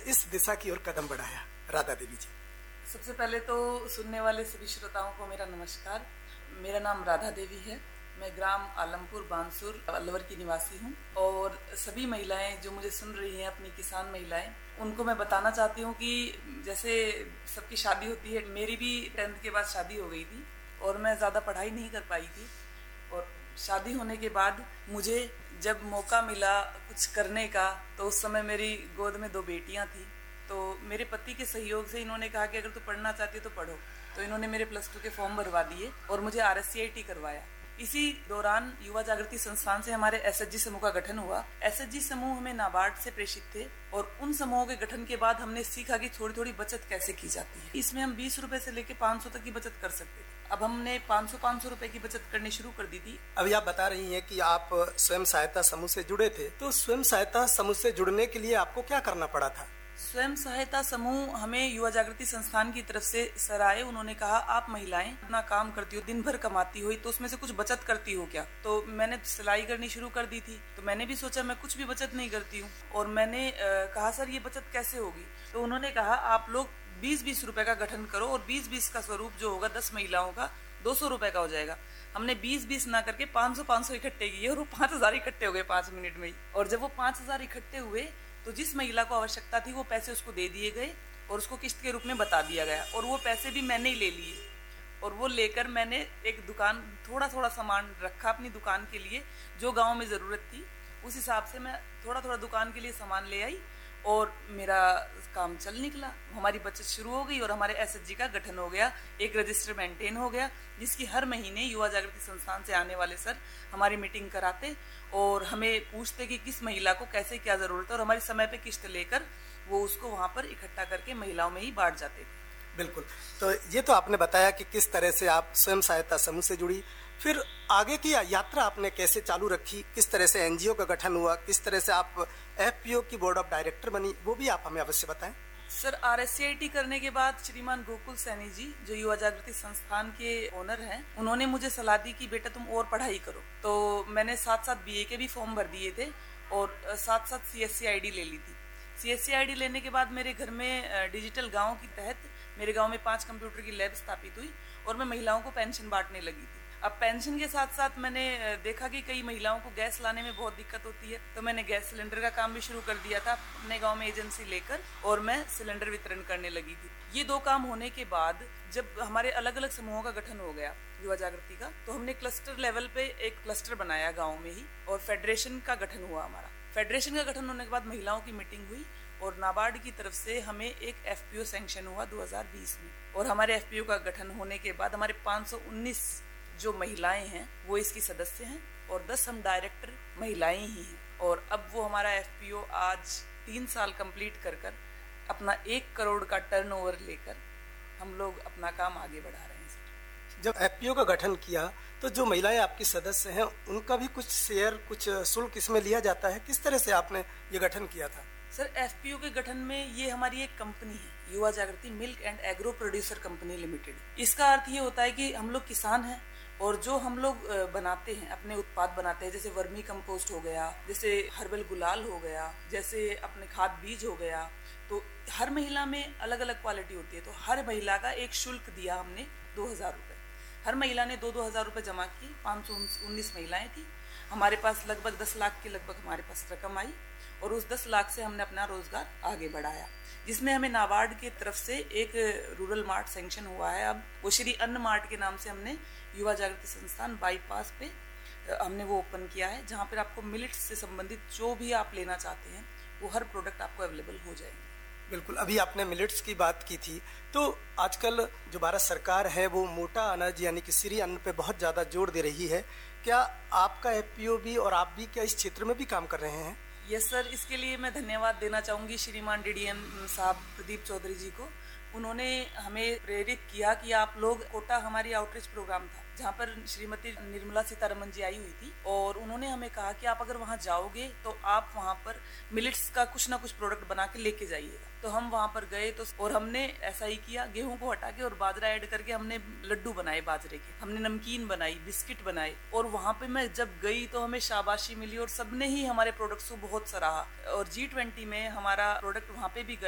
इस दिशा की ओर कदम बढ़ाया, राधा देवी जी? सबसे पहले तो सुनने वाले सभी श्रोताओं को मेरा नमस्कार। मेरा नाम राधा देवी है। मैं ग्राम आलमपुर बानसूर अलवर की निवासी हूँ और सभी महिलाएं जो मुझे सुन रही हैं, अपनी किसान महिलाएं, उनको मैं बताना चाहती हूँ कि जैसे सबकी शादी होती है, मेरी भी 10th के बाद शादी हो गई थी और मैं ज़्यादा पढ़ाई नहीं कर पाई थी। और शादी होने के बाद मुझे जब मौका मिला कुछ करने का, तो उस समय मेरी गोद में 2 बेटियां थी। तो मेरे पति के सहयोग से इन्होंने कहा कि अगर तू पढ़ना चाहती है तो पढ़ो। तो इन्होंने मेरे +2 के फॉर्म भरवा दिए और मुझे RSCIT करवाया। इसी दौरान युवा जागृति संस्थान से हमारे SHG समूह का गठन हुआ। SHG समूह हमें नाबार्ड से प्रेषित थे और उन समूहों के गठन के बाद हमने सीखा कि थोड़ी थोड़ी बचत कैसे की जाती है। इसमें हम 20 रुपए से लेकर 500 तक की बचत कर सकते थे। अब हमने 500 रुपए की बचत करनी शुरू कर दी थी। अभी आप बता रही हैं कि आप स्वयं सहायता समूह से जुड़े थे, तो स्वयं सहायता समूह से जुड़ने के लिए आपको क्या करना पड़ा था? स्वयं सहायता समूह हमें युवा जागृति संस्थान की तरफ से सर आए। उन्होंने कहा, आप महिलाएं अपना काम करती हो, दिन भर कमाती हो, तो उसमें से कुछ बचत करती हो क्या? तो मैंने सिलाई करनी शुरू कर दी थी। तो मैंने भी सोचा मैं कुछ भी बचत नहीं करती हूँ और मैंने कहा, सर ये बचत कैसे होगी? तो उन्होंने कहा, आप लोग 20-20 रुपए का गठन करो और 20-20 का स्वरूप जो होगा 10 महिलाओं का 200 रुपए का हो जाएगा। हमने 20-20 ना करके 500 इकट्ठे किए और वो 5000 इकट्ठे हो गए 5 मिनट में ही। और जब वो 5000 इकट्ठे हुए तो जिस महिला को आवश्यकता थी वो पैसे उसको दे दिए गए और उसको किस्त के रूप में बता दिया गया और वो पैसे भी मैंने ही ले लिए। और वो लेकर मैंने एक दुकान, थोड़ा सामान रखा अपनी दुकान के लिए, जो गांव में ज़रूरत थी उस हिसाब से मैं थोड़ा दुकान के लिए सामान ले आई और मेरा काम चल निकला। हमारी बचत शुरू हो गई और हमारे SHG का गठन हो गया। एक रजिस्टर मेंटेन हो गया जिसकी हर महीने युवा जागृति संस्थान से आने वाले सर हमारी मीटिंग कराते और हमें पूछते कि किस महिला को कैसे क्या जरूरत है और हमारी समय पे किस्त लेकर वो उसको वहाँ पर इकट्ठा करके महिलाओं में ही बांट जाते थे। बिल्कुल। तो ये तो आपने बताया कि किस तरह से आप स्वयं सहायता समूह से जुड़ी, फिर आगे की यात्रा आपने कैसे चालू रखी, किस तरह से NGO का गठन हुआ, किस तरह से आप FPO की बोर्ड ऑफ डायरेक्टर बनी, वो भी आप हमें अवश्य बताएं। सर, RSCIT करने के बाद श्रीमान गोकुल सैनी जी, जो युवा जागृति संस्थान के ओनर हैं, उन्होंने मुझे सलाह दी कि बेटा तुम और पढ़ाई करो। तो मैंने साथ BA के भी फॉर्म भर दिए थे और साथ CSC ID ले ली थी। CSC ID लेने के बाद मेरे घर में डिजिटल गांव के तहत मेरे गांव में 5 कंप्यूटर की लैब स्थापित हुई और मैं महिलाओं को पेंशन बांटने लगी थी। अब पेंशन के साथ साथ मैंने देखा कि कई महिलाओं को गैस लाने में बहुत दिक्कत होती है, तो मैंने गैस सिलेंडर का काम भी शुरू कर दिया था अपने गांव में एजेंसी लेकर और मैं सिलेंडर वितरण करने लगी थी। ये 2 काम होने के बाद जब हमारे अलग अलग समूहों का गठन हो गया युवा जागृति का, तो हमने क्लस्टर लेवल पे एक क्लस्टर बनाया गाँव में ही और फेडरेशन का गठन हुआ हमारा। फेडरेशन का गठन होने के बाद महिलाओं की मीटिंग हुई और नाबार्ड की तरफ से हमें एक FPO सैंक्शन हुआ 2020 में और हमारे FPO का गठन होने के बाद हमारे 519 जो महिलाएं हैं वो इसकी सदस्य हैं और 10 हम डायरेक्टर महिलाएं ही हैं। और अब वो हमारा FPO आज 3 साल कंप्लीट कर अपना 1 करोड़ का टर्नओवर लेकर हम लोग अपना काम आगे बढ़ा रहे हैं। जब FPO का गठन किया तो जो महिलाएं आपकी सदस्य हैं उनका भी कुछ शेयर, कुछ शुल्क इसमें लिया जाता है, किस तरह से आपने ये गठन किया था? सर, FPO के गठन में ये हमारी एक कंपनी है, युवा जागृति milk and agro producer company limited. इसका अर्थ ये होता है कि हम लोग किसान हैं और जो हम लोग बनाते हैं, अपने उत्पाद बनाते हैं, जैसे वर्मी कंपोस्ट हो गया, जैसे हर्बल गुलाल हो गया, जैसे अपने खाद बीज हो गया, तो हर महिला में अलग अलग क्वालिटी होती है। तो हर महिला का एक शुल्क दिया हमने 2000 रुपए। हर महिला ने 2-2000 रुपए जमा किए। 519 महिलाएं थी, हमारे पास लगभग 10 लाख के लगभग हमारे पास रकम आई और उस 10 लाख से हमने अपना रोजगार आगे बढ़ाया, जिसमें हमें नाबार्ड की तरफ से एक रूरल मार्ट सैंक्शन हुआ है। अब वो श्री अन्न मार्ट के नाम से हमने युवा जागृति संस्थान बाईपास पे हमने वो ओपन किया है, जहाँ पर आपको मिलेट्स से संबंधित जो भी आप लेना चाहते हैं वो हर प्रोडक्ट आपको अवेलेबल हो जाएंगे। बिल्कुल। अभी आपने मिलेट्स की बात की थी, तो आजकल जो भारत सरकार है वो मोटा अनाज यानी कि श्री अन्न पे बहुत ज़्यादा जोर दे रही है। क्या आपका FPO भी और आप भी क्या इस क्षेत्र में भी काम कर रहे हैं? यस सर, इसके लिए मैं धन्यवाद देना चाहूँगी श्रीमान DDM साहब प्रदीप चौधरी जी को। उन्होंने हमें प्रेरित किया कि आप लोग, कोटा हमारी आउटरीच प्रोग्राम था जहाँ पर श्रीमती निर्मला सीतारमन जी आई हुई थी और उन्होंने हमें कहा कि आप अगर वहाँ जाओगे तो आप वहाँ पर मिलेट्स का कुछ ना कुछ प्रोडक्ट बना के लेके जाइएगा। तो हम वहाँ पर गए तो और हमने ऐसा ही किया, गेहूं को हटा के और बाजरा ऐड करके हमने लड्डू बनाए बाजरे के, हमने नमकीन बनाई, बिस्किट बनाए और वहाँ पे मैं जब गई तो हमें शाबाशी मिली और सबने ही हमारे प्रोडक्ट्स को बहुत सराहा और G20 में हमारा प्रोडक्ट वहाँ पे भी गया।